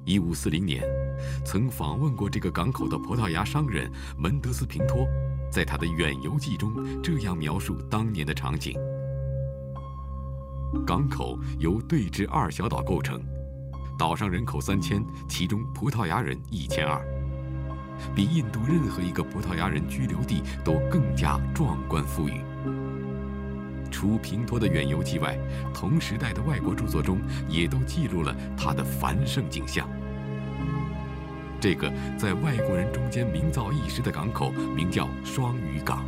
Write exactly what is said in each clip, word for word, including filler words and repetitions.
一五四零年，曾访问过这个港口的葡萄牙商人门德斯平托，在他的远游记中这样描述当年的场景：港口由对峙二小岛构成，岛上人口三千，其中葡萄牙人一千二，比印度任何一个葡萄牙人居留地都更加壮观富裕。除平托的远游记外，同时代的外国著作中也都记录了它的繁盛景象。这个在外国人中间名噪一时的港口，名叫双屿港。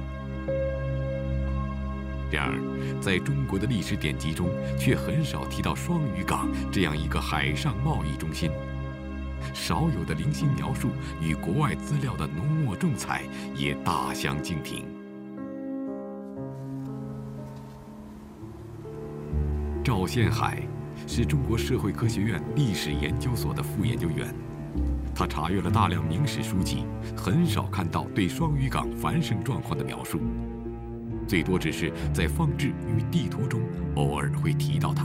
然而，在中国的历史典籍中，却很少提到双屿港这样一个海上贸易中心。少有的零星描述与国外资料的浓墨重彩也大相径庭。赵宪海是中国社会科学院历史研究所的副研究员，他查阅了大量明史书籍，很少看到对双屿港繁盛状况的描述，最多只是在方志与地图中偶尔会提到它。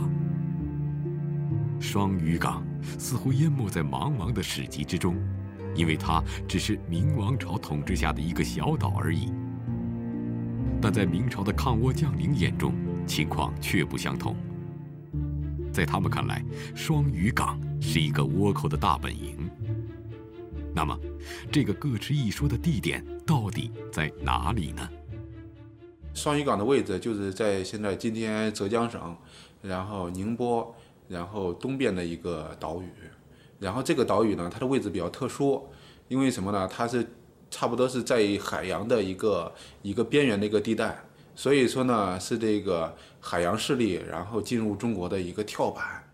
双屿港似乎淹没在茫茫的史籍之中，因为它只是明王朝统治下的一个小岛而已。但在明朝的抗倭将领眼中，情况却不相同。在他们看来，双屿港是一个倭寇的大本营。那么，这个各持一说的地点到底在哪里呢？ 双屿港的位置就是在现在今天浙江省，然后宁波，然后东边的一个岛屿。然后这个岛屿呢，它的位置比较特殊，因为什么呢？它是差不多是在海洋的一个一个边缘的一个地带。所以说呢，是这个海洋势力然后进入中国的一个跳板。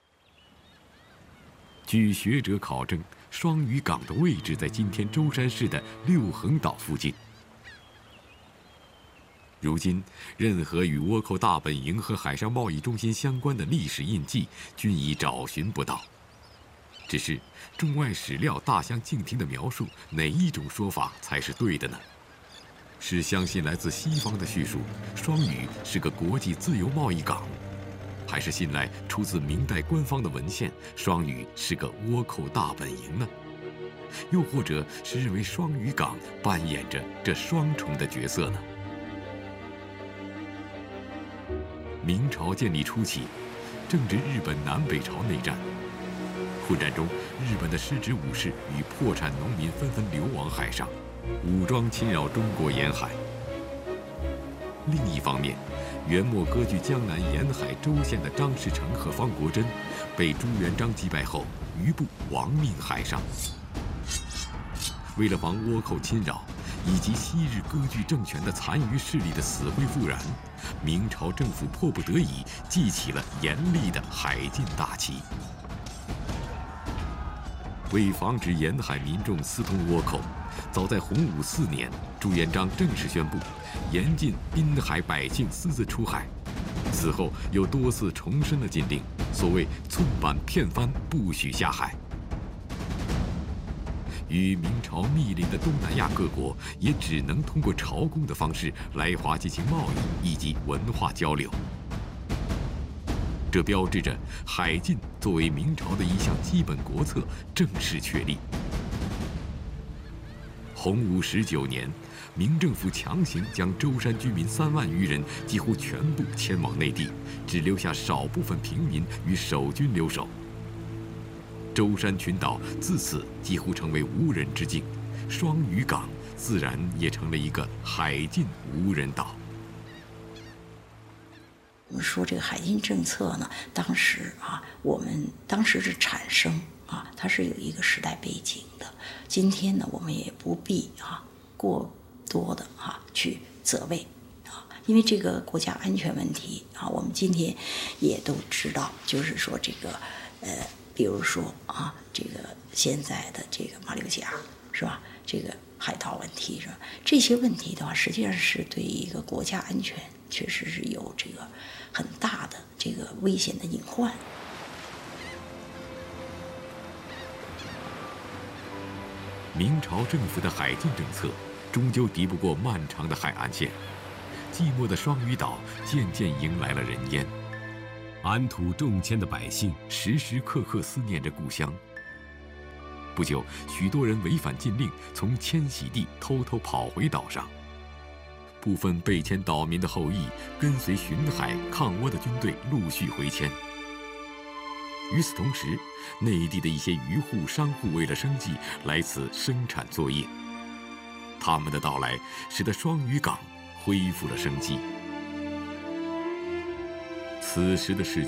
据学者考证，双屿港的位置在今天舟山市的六横岛附近。如今，任何与倭寇大本营和海上贸易中心相关的历史印记，均已找寻不到。只是中外史料大相径庭的描述，哪一种说法才是对的呢？是相信来自西方的叙述，双屿是个国际自由贸易港，还是信赖出自明代官方的文献，双屿是个倭寇大本营呢？又或者是认为双屿港扮演着这双重的角色呢？明朝建立初期，正值日本南北朝内战，混战中，日本的失职武士与破产农民纷纷流亡海上，武装侵扰中国沿海。另一方面，元末割据江南沿海州县的张士诚和方国珍，被朱元璋击败后，余部亡命海上。为了防倭寇侵扰，以及昔日割据政权的残余势力的死灰复燃，明朝政府迫不得已记起了严厉的海禁大旗。为防止沿海民众私通倭寇，早在洪武四年，朱元璋正式宣布严禁滨海百姓私自出海。此后又多次重申了禁令，所谓寸板片帆，不许下海。与明朝密邻的东南亚各国也只能通过朝贡的方式来华进行贸易以及文化交流。这标志着海禁作为明朝的一项基本国策正式确立。洪武十九年，明政府强行将舟山居民三万余人几乎全部迁往内地，只留下少部分平民与守军留守。舟山群岛自此几乎成为无人之境，双屿港自然也成了一个海禁无人岛。 我们说这个海禁政策呢，当时啊，我们当时是产生啊，它是有一个时代背景的。今天呢，我们也不必啊过多的啊去责备啊，因为这个国家安全问题啊，我们今天也都知道，就是说这个呃。比如说啊，这个现在的这个马六甲是吧？这个海盗问题是吧？这些问题的话，实际上是对一个国家安全确实是有这个很大的这个危险的隐患。 明朝政府的海禁政策终究敌不过漫长的海岸线，寂寞的双屿岛渐渐迎来了人烟。安土重迁的百姓时时刻刻思念着故乡， 不久，许多人违反禁令，从迁徙地偷偷跑回岛上。部分被迁岛民的后裔跟随巡海抗倭的军队陆续回迁。与此同时，内地的一些渔户、商户为了生计来此生产作业。他们的到来使得双屿港恢复了生机。此时的世界